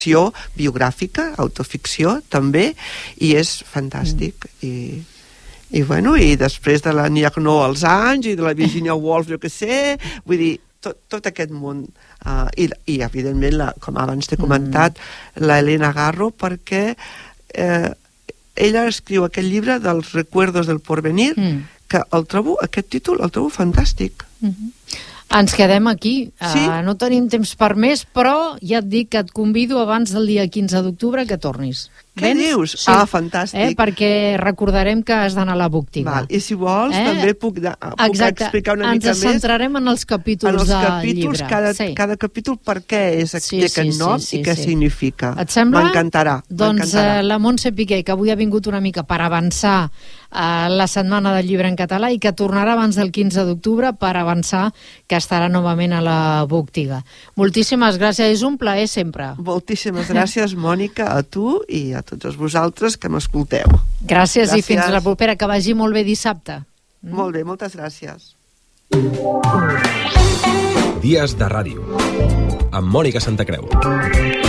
biogràfica, autoficció també, i és fantàstic. I bueno, i després de la Niagno als anys i de la Virginia Woolf, jo què sé, vull dir, tot aquest món, i evidentment, com abans t'he comentat, la Elena Garro, perquè ella escriu aquest llibre dels recuerdos del porvenir, que aquest títol el trobo fantàstic. Ens quedem aquí. Sí? No tenim temps per més, però ja et dic que et convido abans del dia 15 d'octubre que tornis. Què dius? Sí. Fantàstic. Perquè recordarem que has d'anar a la Bugtiga. I si vols, també puc explicar una mica més. Ens centrarem en els capítols del llibre. Cada capítol per què és aquest nom i què significa. Et sembla? M'encantarà. Doncs la Montse Piqué, que avui ha vingut una mica per avançar la Setmana del Llibre en Català i que tornarà abans del 15 d'octubre per avançar que estarà novament a la Bugtiga. Moltíssimes gràcies, és un plaer sempre. Moltíssimes gràcies, Mònica, a tu i a tots vosaltres que m'escolteu. Gràcies i fins la propera, que vagi molt bé dissabte. Molt bé, moltes gràcies. Dies de ràdio amb Mònica Santacreu.